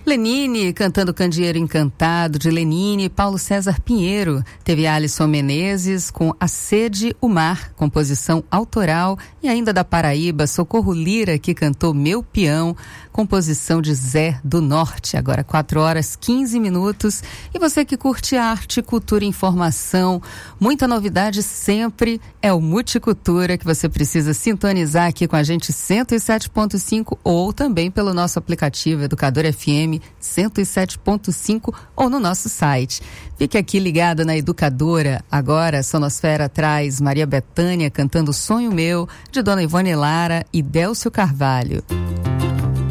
Lenine cantando Candeeiro Encantado, de Lenine, Paulo César Pinheiro. Teve Alisson Menezes com A Sede, o Mar, composição autoral. E ainda da Paraíba, Socorro Lira, que cantou Meu Peão, composição de Zé do Norte. Agora 4h15. E você que curte arte, cultura e informação, muita novidade sempre, é o Multicultura, que você precisa sintonizar aqui com a gente 107.5 ou também pelo nosso aplicativo Educador FM 107.5 ou no nosso site. Fique aqui ligado na Educadora. Agora a Sonosfera traz Maria Bethânia cantando Sonho Meu, de Dona Ivone Lara e Délcio Carvalho.